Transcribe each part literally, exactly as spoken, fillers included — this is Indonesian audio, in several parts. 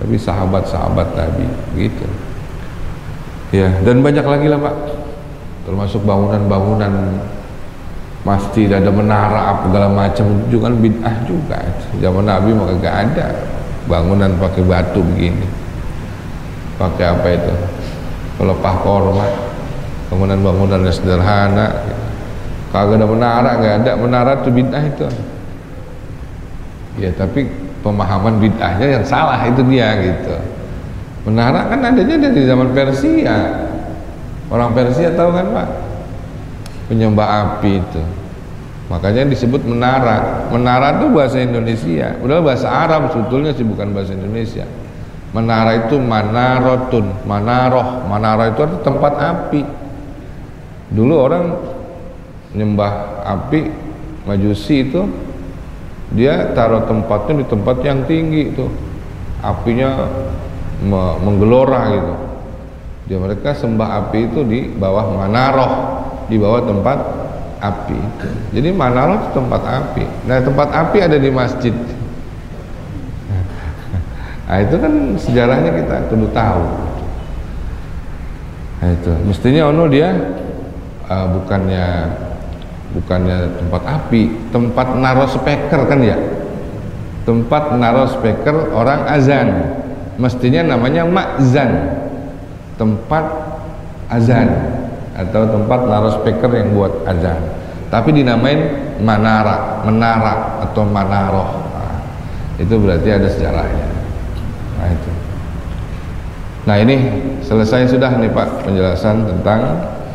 tapi sahabat-sahabat Nabi gitu. Ya, dan banyak lagi lah Pak, termasuk bangunan-bangunan masjid, ada menara apa segala macam, itu kan bid'ah juga. Zaman Nabi maka gak ada bangunan pakai batu begini, pakai apa itu, pelepah korma, bangunan-bangunan yang sederhana, kagak ada menara, gak ada menara itu bid'ah itu. Ya tapi pemahaman bid'ahnya yang salah itu dia gitu. Menara kan adanya dari zaman Persia. Orang Persia tahu kan Pak, penyembah api itu, makanya disebut menara. Menara itu bahasa Indonesia, udah bahasa Arab sebetulnya sih, bukan bahasa Indonesia. Menara itu manarotun, manaroh, manara itu adalah tempat api. Dulu orang menyembah api, Majusi itu, dia taruh tempatnya di tempat yang tinggi itu, apinya menggelora gitu. Dia mereka sembah api itu di bawah manaroh, di bawah tempat api itu. Jadi manaroh itu tempat api. Nah tempat api ada di masjid. Nah itu kan sejarahnya kita perlu tahu. Nah itu mestinya ono dia uh, bukannya bukannya tempat api, tempat naruh speaker kan ya, tempat naruh speaker orang azan. Mestinya namanya makzan, tempat azan atau tempat naruh speaker yang buat azan, tapi dinamain manara, menara atau manaroh. Nah, itu berarti ada sejarahnya. Nah itu. Nah ini selesai sudah nih Pak penjelasan tentang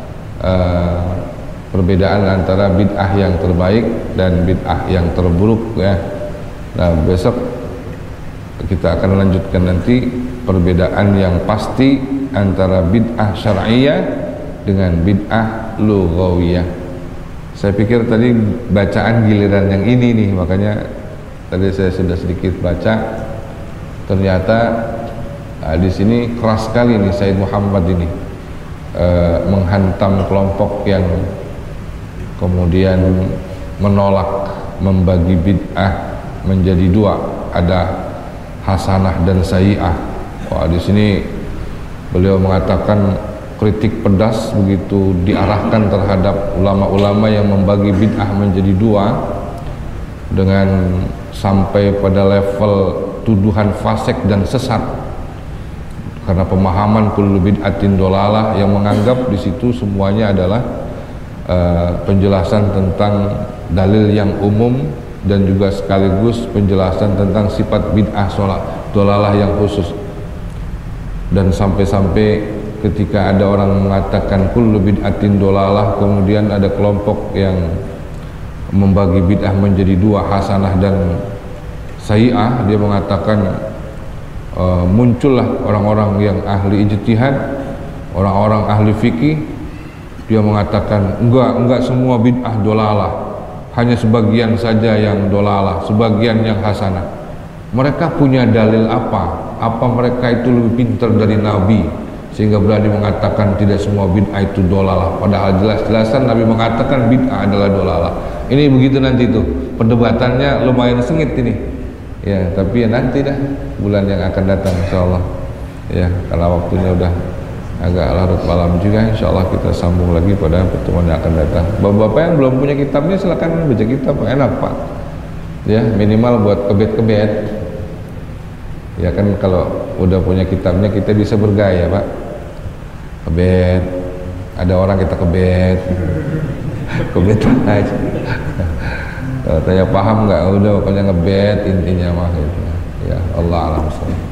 uh, perbedaan antara bid'ah yang terbaik dan bid'ah yang terburuk ya. Nah besok kita akan lanjutkan nanti perbedaan yang pasti antara bid'ah syar'iyah dengan bid'ah lughawiyah. Saya pikir tadi bacaan giliran yang ini nih, makanya tadi saya sudah sedikit baca. Ternyata nah, di sini keras sekali nih Said Muhammad ini eh, menghantam kelompok yang kemudian menolak membagi bid'ah menjadi dua, ada hasanah dan sayyi'ah. Wah, di sini beliau mengatakan kritik pedas begitu diarahkan terhadap ulama-ulama yang membagi bid'ah menjadi dua, dengan sampai pada level tuduhan fasik dan sesat karena pemahaman kullu bid'atin dolalah, yang menganggap di situ semuanya adalah uh, penjelasan tentang dalil yang umum dan juga sekaligus penjelasan tentang sifat bid'ah sholat dolalah yang khusus. Dan sampai-sampai ketika ada orang mengatakan kullu bid'atin dolalah, kemudian ada kelompok yang membagi bid'ah menjadi dua, hasanah dan sayyi'ah, dia mengatakan uh, muncullah orang-orang yang ahli ijtihad, orang-orang ahli fikih, dia mengatakan enggak, enggak semua bid'ah dolalah, hanya sebagian saja yang dolalah, sebagian yang hasanah. Mereka punya dalil apa? Apa mereka itu lebih pintar dari Nabi sehingga berani mengatakan tidak semua bid'ah itu dolalah, padahal jelas-jelasan Nabi mengatakan bid'ah adalah dolalah. Ini begitu nanti tuh perdebatannya lumayan sengit ini ya, tapi ya nanti dah bulan yang akan datang insyaallah ya, karena waktunya udah agak larut malam juga, insyaallah kita sambung lagi pada pertemuan yang akan datang. Bapak-bapak yang belum punya kitabnya silakan baca kitab, enak Pak ya, minimal buat kebet-kebet ya kan. Kalau udah punya kitabnya kita bisa bergaya Pak, kebet, ada orang kita kebet kebet aja. Kalau tanya paham nggak, udah pokoknya ngebet intinya mah gitu ya. Allah alam sallallahu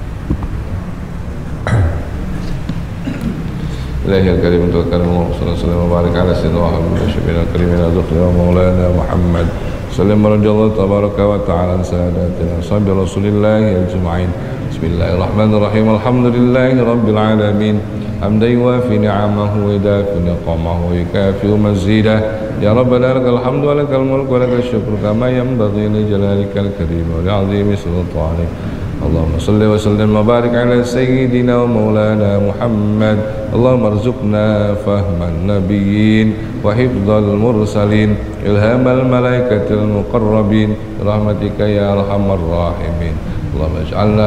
Ilahil karim untuk karim sallallahu alaihi wa barik ala sayyidina Muhammad syabina karim ila dhukhri wa maulana Muhammad sallallahu radhiyallahu tabaraka wa ta'ala sadatina sahabi rasulillah ajma'in. Bismillahirrahmanirrahim. Alhamdulillahi rabbil alamin hamdan yuwafi ni'amahu wa yudafi niqamahu wa yukafi mazidah. Ya Rabbana lakal hamdu wa lakal mulku wa lakal syukru kama yanbaghi li jalalikal karim wa li'azimi sultanik. Allahumma salli wa sallim wa barik ala sayyidina wa maulana Muhammad. Allahumma arzuqna fahman nabiyyin wa hifdzal mursalin, ilhamal malaikatil muqarrabin, rahmatika ya arhamar rahimin. Allahumma ij'alna